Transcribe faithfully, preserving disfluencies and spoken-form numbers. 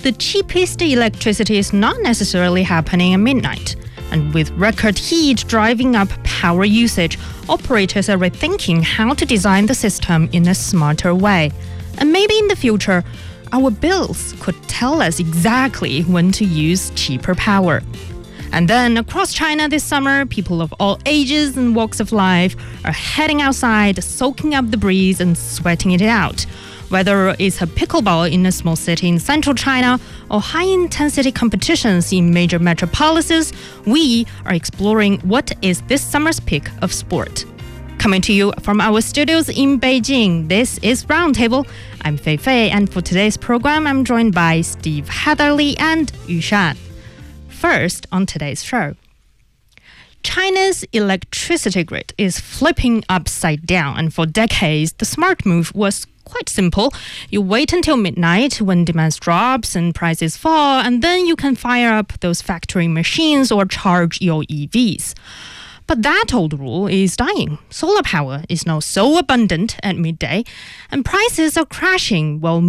the cheapest electricity is not necessarily happening at midnight. And with record heat driving up power usage, operators are rethinking how to design the system in a smarter way. And maybe in the future, our bills could tell us exactly when to use cheaper power. And then across China this summer, people of all ages and walks of life are heading outside, soaking up the breeze and sweating it out. Whether it's a pickleball in a small city in central China or high-intensity competitions in major metropolises, we are exploring what is this summer's pick of sport. Coming to you from our studios in Beijing, this is Roundtable. I'm Fei Fei, and for today's program, I'm joined by Steve Heatherly and Yu Shan. First on today's show, China's electricity grid is flipping upside down, and for decades, the smart move was quite simple. You wait until midnight when demand drops and prices fall, and then you can fire up those factory machines or charge your E Vs. But that old rule is dying. Solar power is now so abundant at midday, and prices are crashing while